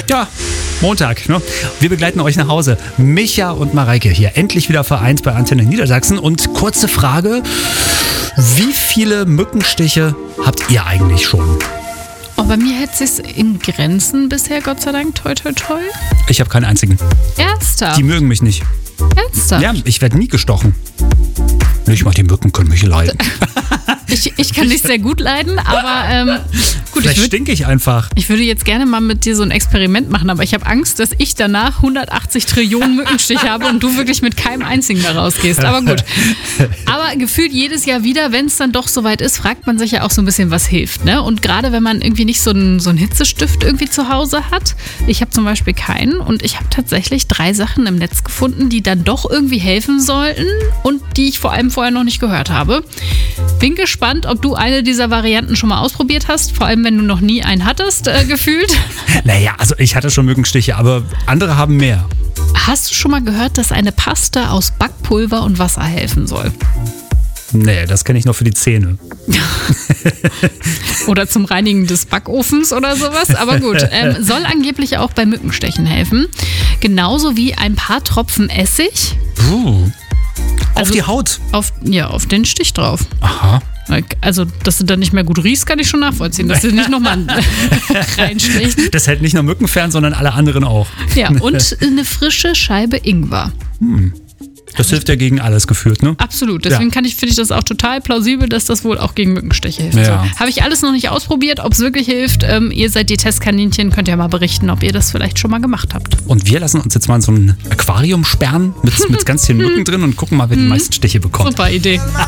Ja, Montag. Ne? Wir begleiten euch nach Hause. Micha und Mareike hier endlich wieder vereint bei Antenne Niedersachsen. Und kurze Frage, wie viele Mückenstiche habt ihr eigentlich schon? Oh, bei mir hält es sich in Grenzen bisher, Gott sei Dank. Toi, toi, toi. Ich habe keinen einzigen. Ernsthaft? Die mögen mich nicht. Ernsthaft? Ja, ich werde nie gestochen. Nicht mal die Mücken können mich leiden. Ich kann dich sehr gut leiden, aber gut, Vielleicht stinke ich einfach. ich würde jetzt gerne mal mit dir so ein Experiment machen, aber ich habe Angst, dass ich danach 180 Trillionen Mückenstiche habe und du wirklich mit keinem einzigen da rausgehst. Aber gut. Aber gefühlt jedes Jahr wieder, wenn es dann doch soweit ist, fragt man sich ja auch so ein bisschen, was hilft. Ne? Und gerade wenn man irgendwie nicht so einen Hitzestift irgendwie zu Hause hat. Ich habe zum Beispiel keinen und ich habe tatsächlich 3 Sachen im Netz gefunden, die dann doch irgendwie helfen sollten und die ich vor allem vorher noch nicht gehört habe. Bin gespannt, ob du eine dieser Varianten schon mal ausprobiert hast, vor allem wenn du noch nie einen hattest, gefühlt. Naja, also ich hatte schon Mückenstiche, aber andere haben mehr. Hast du schon mal gehört, dass eine Paste aus Backpulver und Wasser helfen soll? Nee, das kenne ich nur für die Zähne. Oder zum Reinigen des Backofens oder sowas. Aber gut, soll angeblich auch bei Mückenstechen helfen. Genauso wie ein paar Tropfen Essig. Auf die Haut? Auf den Stich drauf. Aha. Also, dass du dann nicht mehr gut riechst, kann ich schon nachvollziehen. Dass du nicht nochmal reinstechen. Das hält nicht nur Mücken fern, sondern alle anderen auch. Ja, und eine frische Scheibe Ingwer. Das hilft ja gegen alles gefühlt, ne? Absolut. Deswegen finde ich das auch total plausibel, dass das wohl auch gegen Mückenstiche hilft. Ja. So. Habe ich alles noch nicht ausprobiert, ob es wirklich hilft. Ihr seid die Testkaninchen, könnt ja mal berichten, ob ihr das vielleicht schon mal gemacht habt. Und wir lassen uns jetzt mal in so ein Aquarium sperren mit ganz vielen Mücken drin und gucken mal, wer die meisten Stiche bekommt. Super Idee.